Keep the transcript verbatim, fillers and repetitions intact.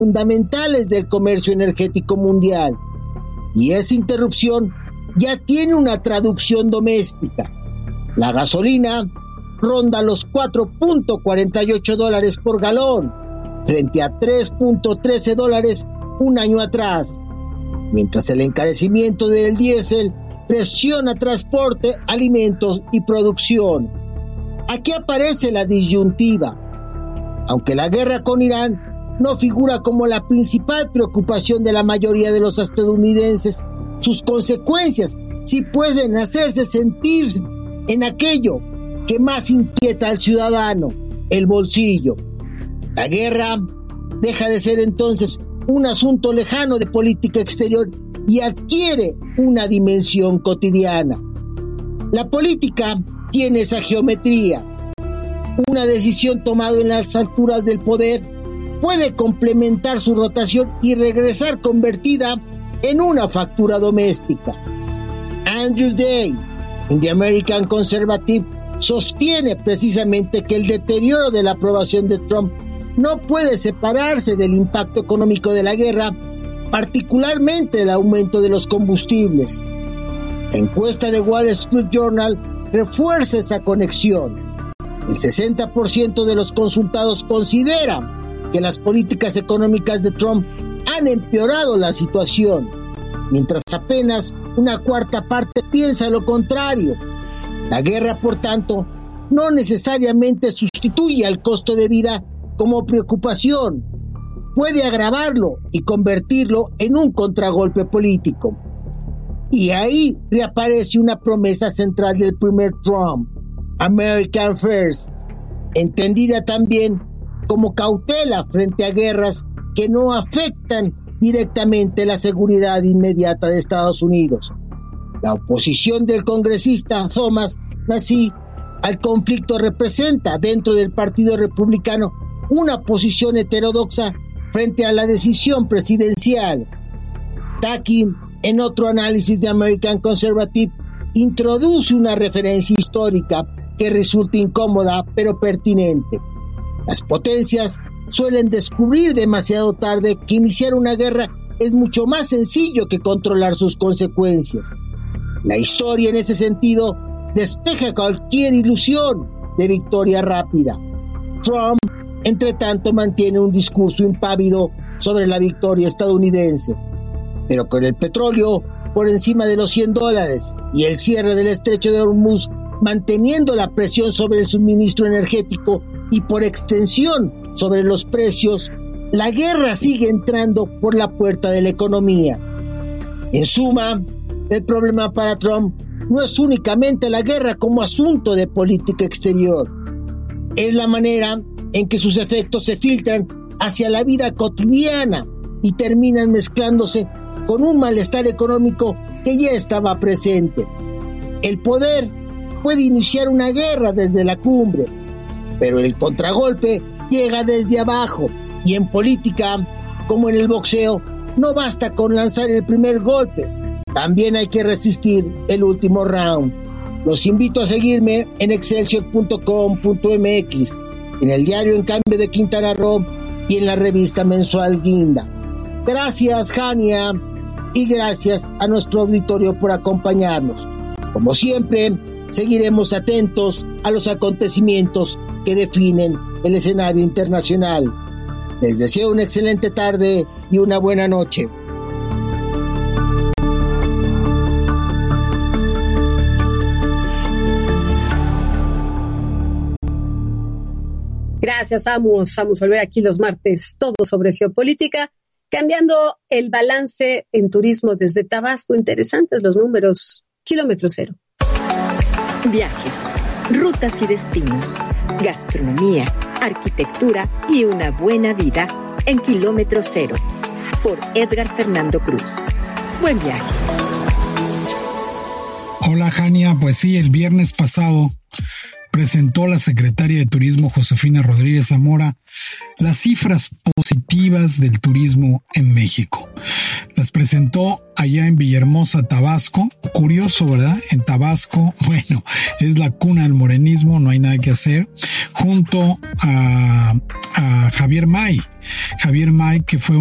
fundamentales del comercio energético mundial. Y esa interrupción ya tiene una traducción doméstica. La gasolina ronda los cuatro punto cuarenta y ocho dólares por galón, frente a tres punto trece dólares un año atrás, mientras el encarecimiento del diésel presiona transporte, alimentos y producción. Aquí aparece la disyuntiva. Aunque la guerra con Irán no figura como la principal preocupación de la mayoría de los estadounidenses, sus consecuencias sí pueden hacerse sentir en aquello que más inquieta al ciudadano, el bolsillo. La guerra deja de ser entonces un asunto lejano de política exterior y adquiere una dimensión cotidiana. La política tiene esa geometría. Una decisión tomada en las alturas del poder puede complementar su rotación y regresar convertida en una factura doméstica. Andrew Day, en The American Conservative, sostiene precisamente que el deterioro de la aprobación de Trump no puede separarse del impacto económico de la guerra, particularmente el aumento de los combustibles. La encuesta de Wall Street Journal refuerza esa conexión. El sesenta por ciento de los consultados consideran que las políticas económicas de Trump han empeorado la situación, mientras apenas una cuarta parte piensa lo contrario. La guerra, por tanto, no necesariamente sustituye al costo de vida como preocupación. Puede agravarlo y convertirlo en un contragolpe político. Y ahí reaparece una promesa central del primer Trump, American First, entendida también como cautela frente a guerras que no afectan directamente la seguridad inmediata de Estados Unidos. La oposición del congresista Thomas Massie al conflicto representa dentro del Partido Republicano una posición heterodoxa frente a la decisión presidencial. Taki, en otro análisis de American Conservative, introduce una referencia histórica que resulta incómoda pero pertinente. Las potencias suelen descubrir demasiado tarde que iniciar una guerra es mucho más sencillo que controlar sus consecuencias. La historia, en ese sentido, despeja cualquier ilusión de victoria rápida. Trump, entre tanto, mantiene un discurso impávido sobre la victoria estadounidense. Pero con el petróleo por encima de los cien dólares y el cierre del estrecho de Hormuz manteniendo la presión sobre el suministro energético y por extensión sobre los precios, la guerra sigue entrando por la puerta de la economía. En suma, el problema para Trump no es únicamente la guerra como asunto de política exterior. Es la manera en que sus efectos se filtran hacia la vida cotidiana y terminan mezclándose con un malestar económico que ya estaba presente. El poder puede iniciar una guerra desde la cumbre, pero el contragolpe llega desde abajo, y en política, como en el boxeo, no basta con lanzar el primer golpe, también hay que resistir el último round. Los invito a seguirme en excelsior punto com punto m x, en el diario En Cambio de Quintana Roo y en la revista mensual Guinda. Gracias, Jania, y gracias a nuestro auditorio por acompañarnos. Como siempre, seguiremos atentos a los acontecimientos que definen el escenario internacional. Les deseo una excelente tarde y una buena noche. Gracias, Amos. Vamos a volver aquí los martes, todo sobre geopolítica. Cambiando el balance en turismo desde Tabasco. Interesantes los números. Kilómetro cero. Viajes, rutas y destinos, gastronomía, arquitectura y una buena vida en Kilómetro Cero, por Edgar Fernando Cruz. Buen viaje. Hola, Jania. Pues sí, el viernes pasado presentó la secretaria de Turismo, Josefina Rodríguez Zamora, las cifras positivas del turismo en México. Las presentó allá en Villahermosa, Tabasco. Curioso, ¿verdad? En Tabasco, bueno, es la cuna del morenismo, no hay nada que hacer. Junto a, a Javier May. Javier May, que fue